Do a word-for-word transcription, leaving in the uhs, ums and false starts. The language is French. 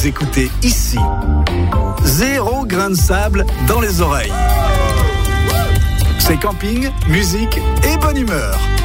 écoutez ici. Zéro grain de sable dans les oreilles. C'est camping, musique et bonne humeur.